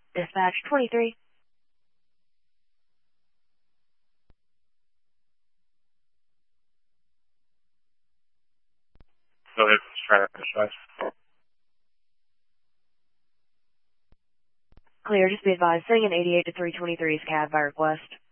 Dispatch 23. Go ahead, try to dispatch. Clear, just be advised, sending an 88 to 323 is cab by request.